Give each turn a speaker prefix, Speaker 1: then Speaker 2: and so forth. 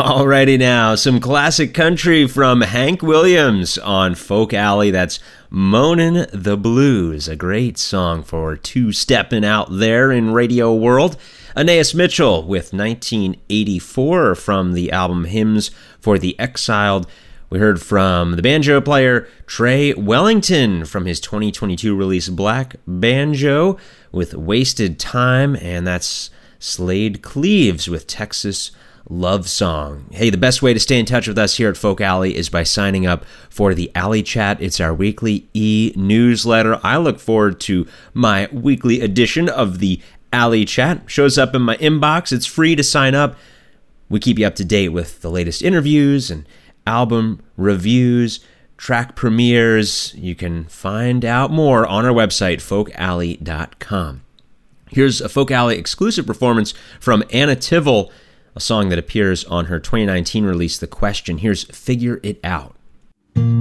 Speaker 1: Alrighty now, some classic country from Hank Williams on Folk Alley. That's Moanin' the Blues, a great song for two-stepping out there in radio world. Anais Mitchell with 1984 from the album Hymns for the Exiled. We heard from the banjo player Trey Wellington from his 2022 release Black Banjo with Wasted Time, and that's Slade Cleaves with Texas Love Song. Hey, the best way to stay in touch with us here at Folk Alley is by signing up for the Alley Chat. It's our weekly e-newsletter. I look forward to my weekly edition of the Alley Chat. Shows up in my inbox. It's free to sign up. We keep you up to date with the latest interviews and album reviews, track premieres. You can find out more on our website, folkalley.com. Here's a Folk Alley exclusive performance from Anna Tivel, a song that appears on her 2019 release, The Question. Here's Figure It Out.